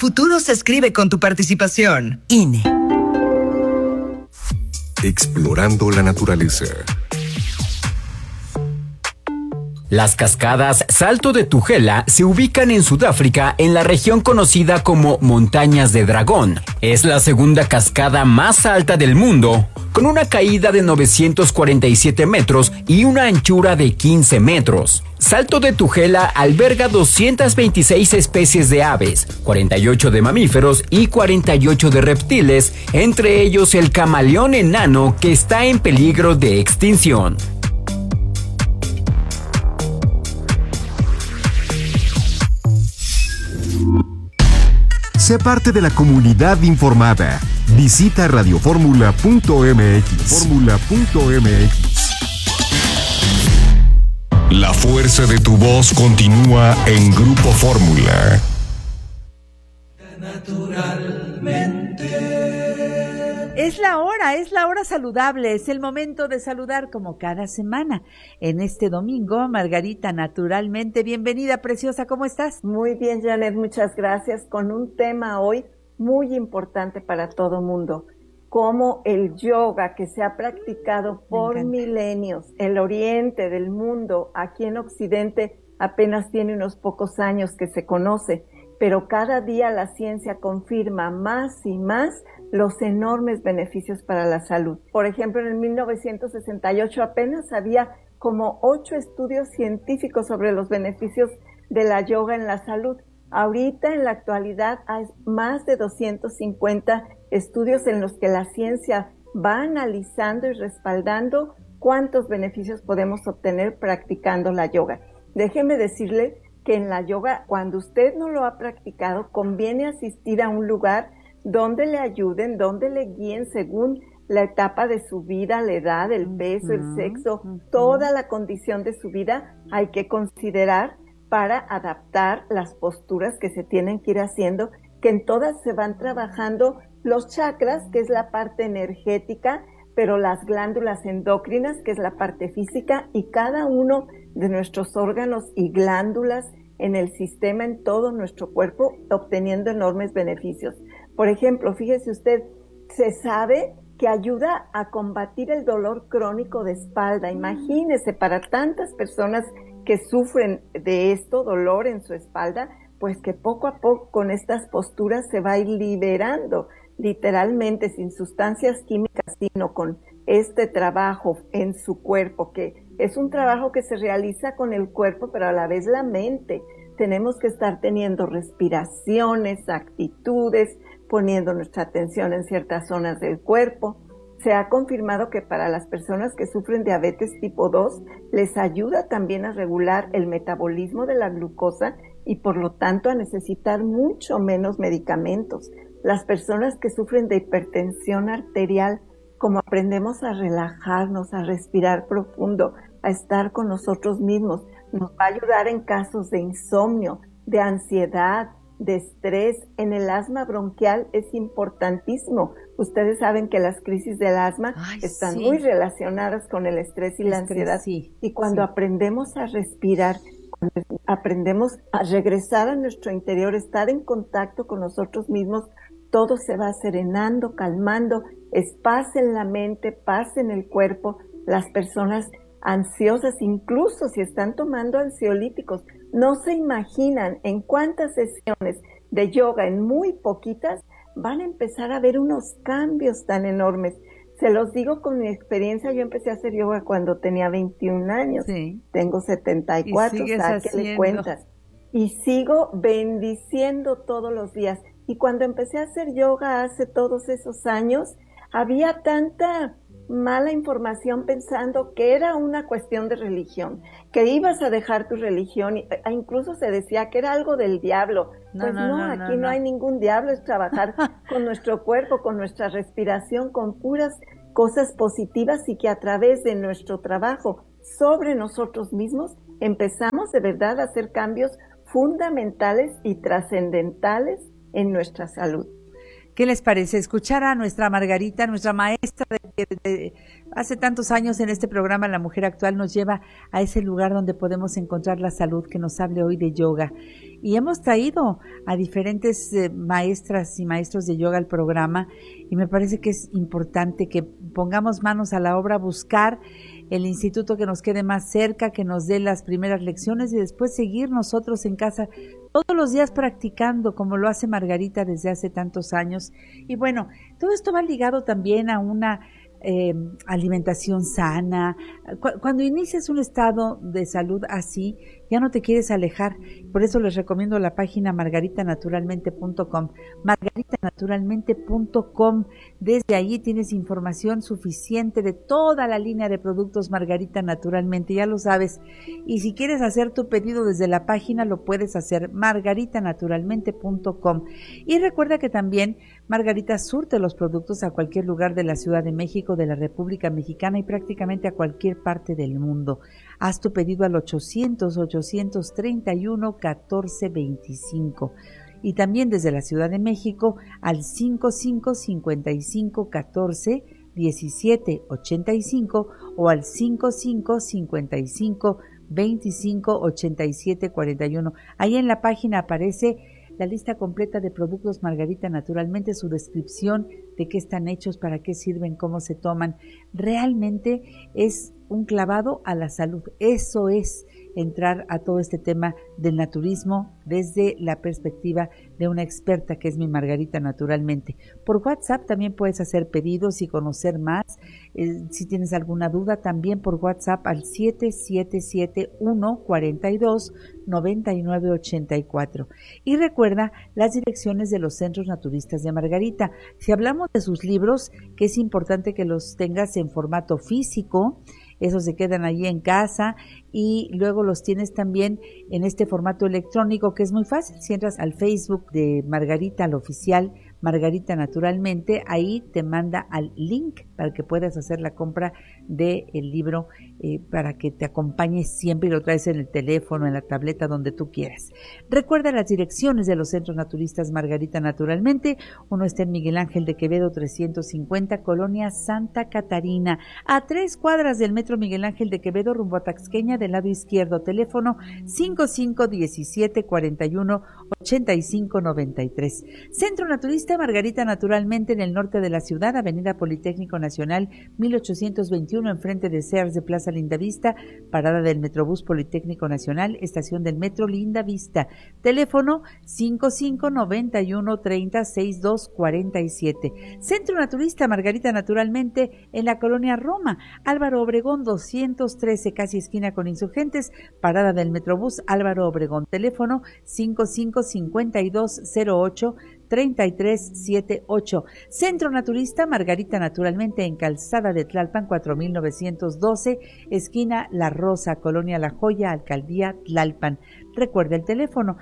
futuro se escribe con tu participación. INE. Explorando la naturaleza. Las cascadas Salto de Tugela se ubican en Sudáfrica en la región conocida como Montañas de Dragón. Es la segunda cascada más alta del mundo, con una caída de 947 metros y una anchura de 15 metros. Salto de Tugela alberga 226 especies de aves, 48 de mamíferos y 48 de reptiles, entre ellos el camaleón enano que está en peligro de extinción. Sé parte de la comunidad informada. Visita radioformula.mx. La fuerza de tu voz continúa en Grupo Fórmula. Es la hora saludable, es el momento de saludar como cada semana. En este domingo, Margarita, naturalmente, bienvenida, preciosa, ¿cómo estás? Muy bien, Janet, muchas gracias, con un tema hoy muy importante para todo mundo, como el yoga que se ha practicado por milenios. El oriente del mundo, aquí en Occidente, apenas tiene unos pocos años que se conoce, pero cada día la ciencia confirma más y más los enormes beneficios para la salud. Por ejemplo, en el 1968 apenas había como 8 estudios científicos sobre los beneficios de la yoga en la salud. Ahorita, en la actualidad, hay más de 250 estudios en los que la ciencia va analizando y respaldando cuántos beneficios podemos obtener practicando la yoga. Déjeme decirle que en la yoga, cuando usted no lo ha practicado, conviene asistir a un lugar donde le ayuden, donde le guíen según la etapa de su vida, la edad, el peso, el sexo, toda la condición de su vida hay que considerar para adaptar las posturas que se tienen que ir haciendo, que en todas se van trabajando los chakras, que es la parte energética, pero las glándulas endócrinas, que es la parte física, y cada uno de nuestros órganos y glándulas en el sistema, en todo nuestro cuerpo, obteniendo enormes beneficios. Por ejemplo, fíjese usted, se sabe que ayuda a combatir el dolor crónico de espalda. Imagínese, para tantas personas que sufren de esto, dolor en su espalda, pues que poco a poco con estas posturas se va a ir liberando, literalmente sin sustancias químicas, sino con este trabajo en su cuerpo, que es un trabajo que se realiza con el cuerpo, pero a la vez la mente. Tenemos que estar teniendo respiraciones, actitudes, poniendo nuestra atención en ciertas zonas del cuerpo. Se ha confirmado que para las personas que sufren diabetes tipo 2 les ayuda también a regular el metabolismo de la glucosa y por lo tanto a necesitar mucho menos medicamentos. Las personas que sufren de hipertensión arterial, como aprendemos a relajarnos, a respirar profundo, a estar con nosotros mismos, nos va a ayudar en casos de insomnio, de ansiedad, de estrés. En el asma bronquial es importantísimo. Ustedes saben que las crisis del asma están muy relacionadas con el estrés y la ansiedad. Y cuando aprendemos a respirar, cuando aprendemos a regresar a nuestro interior, estar en contacto con nosotros mismos, todo se va serenando, calmando, es paz en la mente, paz en el cuerpo. Las personas ansiosas, incluso si están tomando ansiolíticos, no se imaginan en cuántas sesiones de yoga, en muy poquitas, van a empezar a ver unos cambios tan enormes. Se los digo con mi experiencia, yo empecé a hacer yoga cuando tenía 21 años, tengo 74, sáquele cuentas, y sigo bendiciendo todos los días. Y cuando empecé a hacer yoga hace todos esos años, había tanta mala información pensando que era una cuestión de religión, que ibas a dejar tu religión, incluso se decía que era algo del diablo. Aquí no hay ningún diablo, es trabajar con nuestro cuerpo, con nuestra respiración, con puras cosas positivas, y que a través de nuestro trabajo sobre nosotros mismos empezamos de verdad a hacer cambios fundamentales y trascendentales en nuestra salud. ¿Qué les parece escuchar a nuestra Margarita, nuestra maestra de hace tantos años en este programa La Mujer Actual? Nos lleva a ese lugar donde podemos encontrar la salud, que nos hable hoy de yoga. y hemos traído a diferentes maestras y maestros de yoga al programa, y me parece que es importante que pongamos manos a la obra, buscar el instituto que nos quede más cerca, que nos dé las primeras lecciones y después seguir nosotros en casa todos los días practicando, como lo hace Margarita desde hace tantos años. Y bueno, todo esto va ligado también a una alimentación sana. Cuando inicias un estado de salud así, ya no te quieres alejar. Por eso les recomiendo la página margaritanaturalmente.com, margaritanaturalmente.com. Desde allí tienes información suficiente de toda la línea de productos Margarita Naturalmente, ya lo sabes. Y si quieres hacer tu pedido desde la página, lo puedes hacer, margaritanaturalmente.com. Y recuerda que también Margarita surte los productos a cualquier lugar de la Ciudad de México, de la República Mexicana y prácticamente a cualquier parte del mundo. Haz tu pedido al 800-831-1425. Y también desde la Ciudad de México al 5555-14-1785 o al 5555-25-8741. Ahí en la página aparece la lista completa de productos Margarita Naturalmente, su descripción de qué están hechos, para qué sirven, cómo se toman. Realmente es un clavado a la salud. Eso es entrar a todo este tema del naturismo desde la perspectiva de una experta que es mi Margarita Naturalmente. Por WhatsApp también puedes hacer pedidos y conocer más. Si tienes alguna duda, también por WhatsApp al 7771-42-9984. Y recuerda las direcciones de los centros naturistas de Margarita. Si hablamos de sus libros, que es importante que los tengas en formato físico, esos se quedan allí en casa, y luego los tienes también en este formato electrónico, que es muy fácil. Si entras al Facebook de Margarita, al oficial Margarita Naturalmente, ahí te manda al link para que puedas hacer la compra del libro, para que te acompañe siempre y lo traes en el teléfono, en la tableta, donde tú quieras. Recuerda las direcciones de los centros naturistas Margarita Naturalmente. Uno está en Miguel Ángel de Quevedo 350, Colonia Santa Catarina, a 3 cuadras del metro Miguel Ángel de Quevedo, rumbo a Taxqueña, del lado izquierdo. Teléfono 5517418593. Centro Naturista Margarita Naturalmente, en el norte de la ciudad, Avenida Politécnico Nacional 1821, enfrente de Sears de Plaza Lindavista, parada del Metrobús Politécnico Nacional, estación del Metro Lindavista. Teléfono 5591306247. Centro Naturista Margarita Naturalmente, en la colonia Roma, Álvaro Obregón 213, casi esquina con Insurgentes, parada del Metrobús Álvaro Obregón. Teléfono 5552083378. Centro Naturista Margarita Naturalmente, en Calzada de Tlalpan 4912, esquina La Rosa, colonia La Joya, alcaldía Tlalpan. Recuerda el teléfono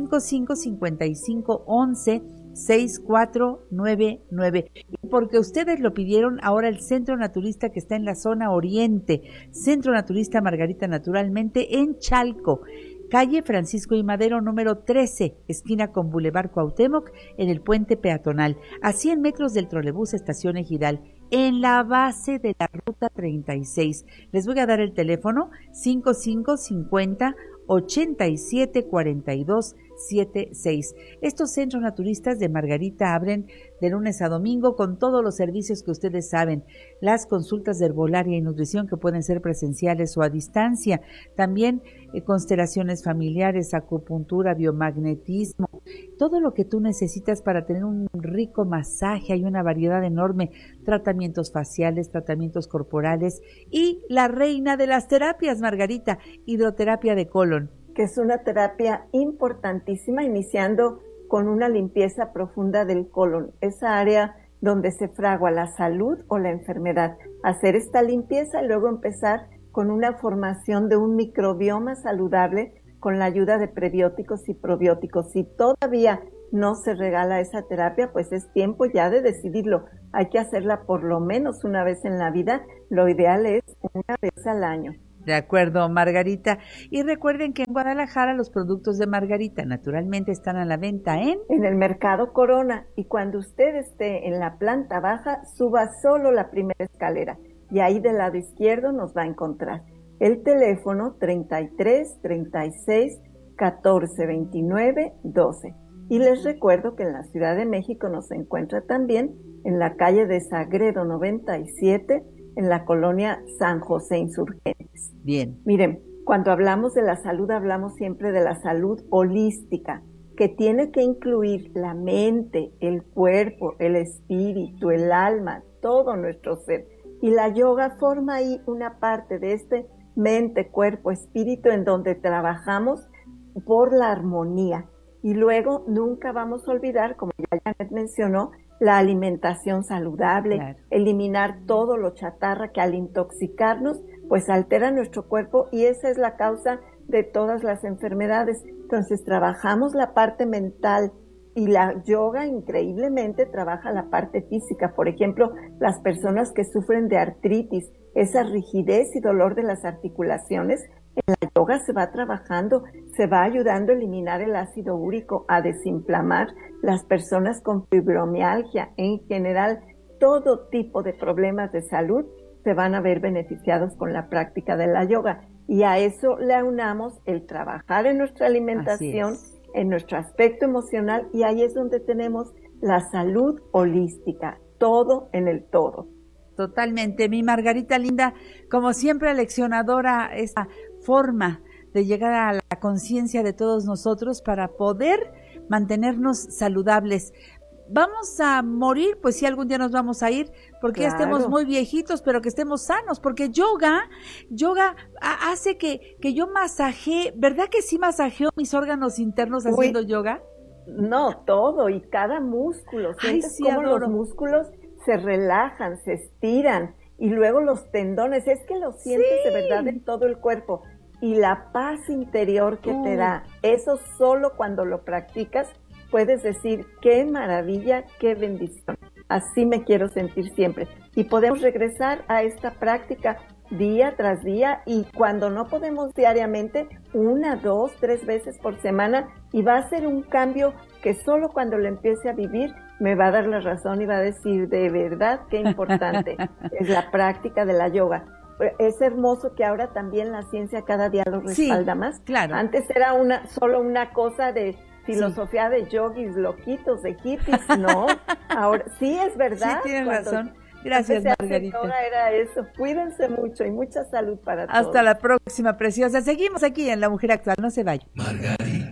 5555116499. Y porque ustedes lo pidieron, ahora el Centro Naturista, que está en la zona oriente, Centro Naturista Margarita Naturalmente, en Chalco, calle Francisco I. Madero, número 13, esquina con Boulevard Cuauhtémoc, en el puente peatonal, a 100 metros del trolebús Estación Ejidal, en la base de la ruta 36. Les voy a dar el teléfono 5550-874276. Estos centros naturistas de Margarita abren de lunes a domingo con todos los servicios que ustedes saben, las consultas de herbolaria y nutrición, que pueden ser presenciales o a distancia, también constelaciones familiares, acupuntura, biomagnetismo, todo lo que tú necesitas para tener un rico masaje. Hay una variedad enorme, tratamientos faciales, tratamientos corporales, y la reina de las terapias, Margarita, hidroterapia de colon, que es una terapia importantísima, iniciando con una limpieza profunda del colon, esa área donde se fragua la salud o la enfermedad. Hacer esta limpieza y luego empezar con una formación de un microbioma saludable con la ayuda de prebióticos y probióticos. Si todavía no se regala esa terapia, pues es tiempo ya de decidirlo. Hay que hacerla por lo menos una vez en la vida. Lo ideal es una vez al año. De acuerdo, Margarita. Y recuerden que en Guadalajara los productos de Margarita Naturalmente están a la venta en el Mercado Corona. Y cuando usted esté en la planta baja, suba solo la primera escalera, y ahí del lado izquierdo nos va a encontrar. El teléfono 33 36 1429-12. Y les recuerdo que en la Ciudad de México nos encuentra también en la calle de Sagredo 97, en la colonia San José Insurgentes. Bien. Miren, cuando hablamos de la salud, hablamos siempre de la salud holística, que tiene que incluir la mente, el cuerpo, el espíritu, el alma, todo nuestro ser. Y la yoga forma ahí una parte de este mente, cuerpo, espíritu, en donde trabajamos por la armonía. Y luego nunca vamos a olvidar, como ya Janet mencionó, la alimentación saludable, claro, eliminar todo lo chatarra que al intoxicarnos, pues altera nuestro cuerpo y esa es la causa de todas las enfermedades. Entonces trabajamos la parte mental y la yoga increíblemente trabaja la parte física. Por ejemplo, las personas que sufren de artritis, esa rigidez y dolor de las articulaciones, en la yoga se va trabajando, se va ayudando a eliminar el ácido úrico, a desinflamar. Las personas con fibromialgia, en general, todo tipo de problemas de salud se van a ver beneficiados con la práctica de la yoga. Y a eso le aunamos el trabajar en nuestra alimentación, en nuestro aspecto emocional, y ahí es donde tenemos la salud holística, todo en el todo. Totalmente, mi Margarita linda, como siempre aleccionadora esa forma de llegar a la conciencia de todos nosotros para poder mantenernos saludables. Vamos a morir, pues sí, algún día nos vamos a ir, porque claro, ya estemos muy viejitos, pero que estemos sanos, porque yoga hace que yo masajee, ¿verdad que sí masajeo mis órganos internos haciendo yoga? No, todo, y cada músculo, sientes cómo los músculos se relajan, se estiran, y luego los tendones, es que lo sientes de verdad en todo el cuerpo, y la paz interior que te da, eso solo cuando lo practicas, puedes decir, qué maravilla, qué bendición. Así me quiero sentir siempre. Y podemos regresar a esta práctica día tras día y cuando no podemos diariamente, 1, 2, 3 veces por semana y va a ser un cambio que solo cuando lo empiece a vivir me va a dar la razón y va a decir, de verdad, qué importante es la práctica de la yoga. Es hermoso que ahora también la ciencia cada día lo respalda más. Claro. Antes era solo una cosa de filosofía de yogis, loquitos, de hippies, no. Ahora sí es verdad. Sí, tienes razón. Gracias, Margarita. Ahora era eso. Cuídense mucho y mucha salud para todos. Hasta la próxima, preciosa. Seguimos aquí en La Mujer Actual. No se vayan. Margarita.